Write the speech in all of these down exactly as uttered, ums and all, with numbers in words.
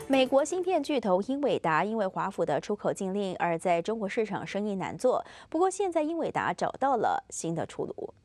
美国芯片巨头英伟达因为华府的出口禁令而在中国市场生意难做，不过现在英伟达找到了新的出路。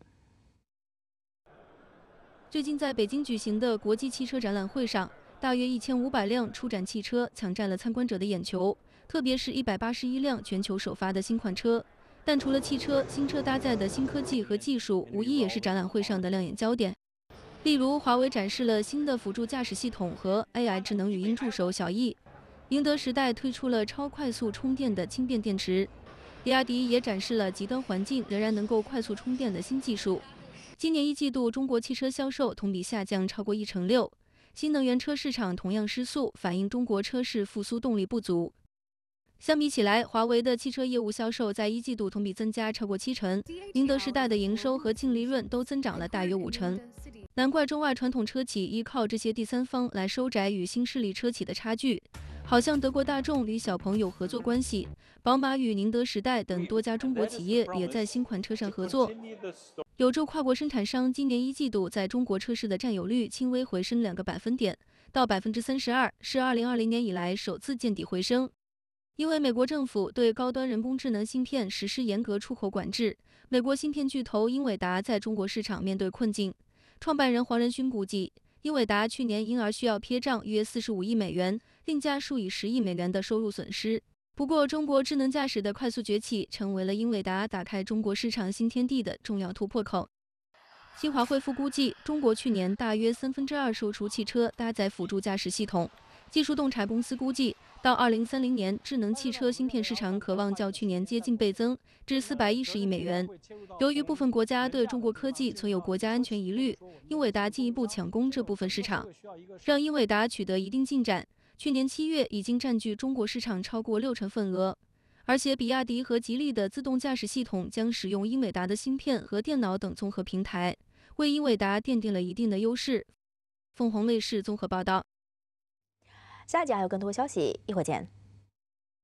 最近在北京举行的国际汽车展览会上，大约一千五百辆初展汽车抢占了参观者的眼球，特别是一百八十一辆全球首发的新款车。但除了汽车，新车搭载的新科技和技术，无疑也是展览会上的亮眼焦点。例如，华为展示了新的辅助驾驶系统和 A I 智能语音助手小易；宁德时代推出了超快速充电的轻便电池；比亚迪也展示了极端环境仍然能够快速充电的新技术。今年一季度，中国汽车销售同比下降超过一成六，新能源车市场同样失速，反映中国车市复苏动力不足。相比起来，华为的汽车业务销售在一季度同比增加超过七成，宁德时代的营收和净利润都增长了大约五成。难怪中外传统车企依靠这些第三方来收窄与新势力车企的差距，好像德国大众与小鹏有合作关系，宝马与宁德时代等多家中国企业也在新款车上合作，有助跨国生产商今年一季度在中国车市的占有率轻微回升两个百分点，到百分之三十二，是二零二零年以来首次见底回升。因为美国政府对高端人工智能芯片实施严格出口管制，美国芯片巨头英伟达在中国市场面对困境。创办人黄仁勋估计，英伟达去年因而需要撇账约四十五亿美元，另加数以十亿美元的收入损失。不过，中国智能驾驶的快速崛起，成为了英伟达打开中国市场新天地的重要突破口。新华汇富估计，中国去年大约三分之二售出汽车搭载辅助驾驶系统。技术洞察公司估计，到二零三零年，智能汽车芯片市场可望较去年接近倍增至四百一十亿美元。由于部分国家对中国科技存有国家安全疑虑，英伟达进一步抢攻这部分市场，让英伟达取得一定进展。去年七月已经占据中国市场超过六成份额，而且比亚迪和吉利的自动驾驶系统将使用英伟达的芯片和电脑等综合平台，为英伟达奠定了一定的优势。凤凰卫视综合报道。 下一集还有更多消息，一会儿见。